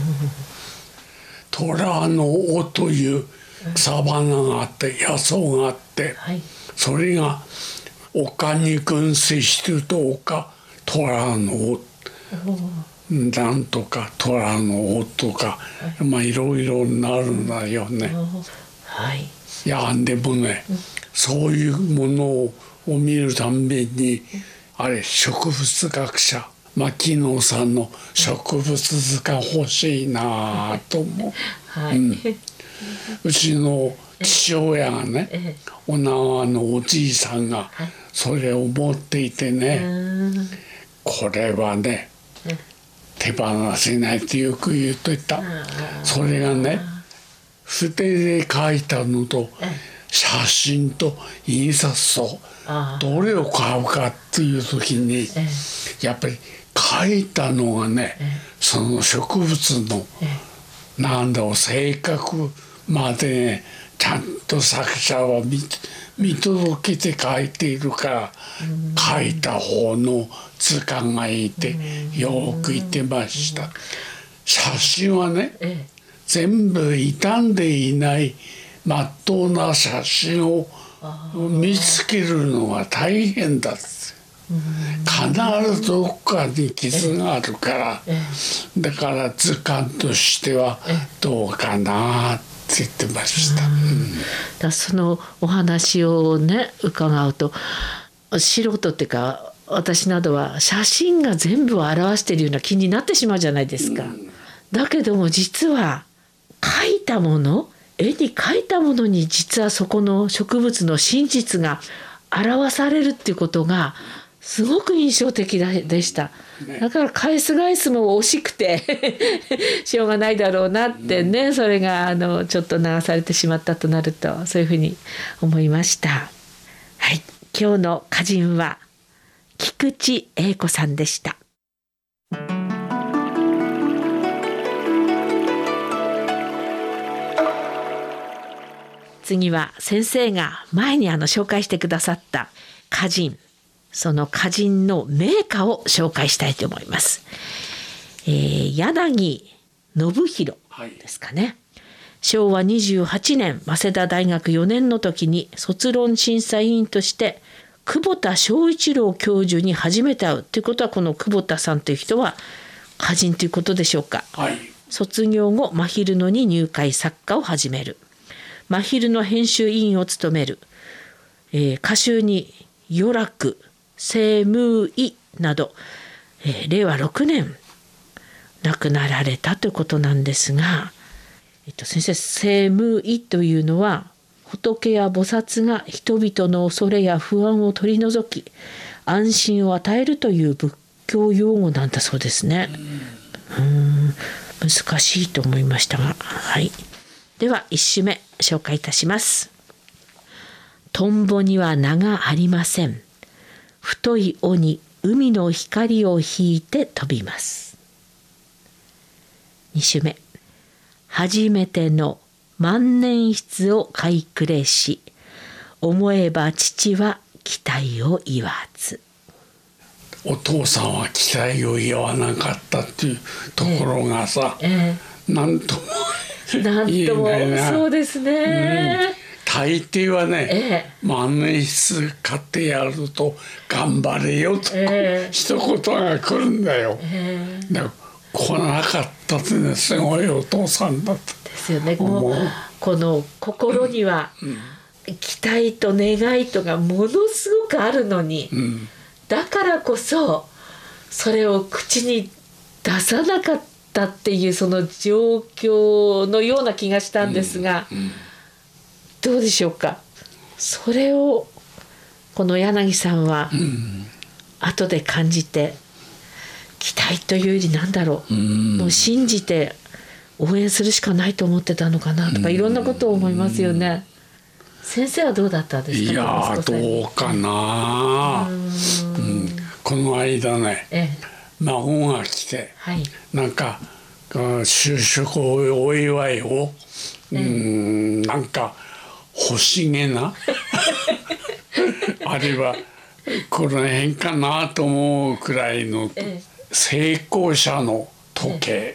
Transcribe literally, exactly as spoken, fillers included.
虎の尾という草花があって野草があって、はい、それが丘に群生してると丘虎の尾なんとか虎の尾とか、はい、まあいろいろなるんだよね。はい、いやでもね、うん、そういうものを見るたんびに、うん、あれ植物学者牧野さんの植物図鑑欲しいなと思う。はい、うん、うちの父親がね、女川のおじいさんがそれを持っていてね、これはね手放せないってよく言っといた。それがね筆で描いたのと写真と印刷とどれを買うかっていう時にやっぱり描いたのがねその植物のなんだろう性格までねちゃんと作者は 見, 見届けて描いているから描いた方の図鑑がいいってよく言ってました。写真はね全部傷んでいないまっとうな写真を見つけるのが大変だって。必ずどこかに傷があるからだから図鑑としてはどうかなって言ってました。うん、 だそのお話をね伺うと素人っていうか私などは写真が全部を表しているような気になってしまうじゃないですか。うん、だけども実は描いたもの絵に描いたものに実はそこの植物の真実が表されるっていうことがすごく印象的でした。だから返す返すも惜しくてしょうがないだろうなってね、それがあのちょっと流されてしまったとなるとそういうふうに思いました。はい、今日の歌人は菊池英子さんでした。次は先生が前にあの紹介してくださった歌人、その歌人の名家を紹介したいと思います。えー、柳信弘ですかね。はい、しょうわにじゅうはちねん早稲田大学よねんの時に卒論審査委員として久保田正一郎教授に初めて会うということはこの久保田さんという人は歌人ということでしょうか。はい、卒業後真昼野に入会作家を始める。真昼の編集委員を務める。えー、歌集に余楽聖無意など、えー、れいわろくねん亡くなられたということなんですが、えっと、先生聖無意というのは仏や菩薩が人々の恐れや不安を取り除き安心を与えるという仏教用語なんだそうですね。うーん難しいと思いましたが、はい、では一首目紹介いたします。トンボには名がありません。太い尾に海の光を引いて飛びます。二首目。初めての万年筆を買いくれし、思えば父は期待を言わず。 お父さんは期待を言わなかったっていうところがさ、えええ、なんともなんともそうですね。 うん、大抵はね、ええ、万年筆買ってやると頑張れよと、ええ、一言が来るんだよ。ええ、だ来なかったってねすごいお父さんだったですよね。もうこの心には期待と願いとがものすごくあるのに、うん、だからこそそれを口に出さなかったっていうその状況のような気がしたんですが、うんうん、どうでしょうか。それをこの柳さんは後で感じて、期待というよりなんだろう、うん、もう信じて応援するしかないと思ってたのかなとか、いろんなことを思いますよね。先生はどうだったんですか。 いやどうかな、うん、この間ね、ええ、孫が来て、はい、なんか就職お祝いを、ええ、うんなんか欲しげなあれはこの辺かなと思うくらいの成功者の時計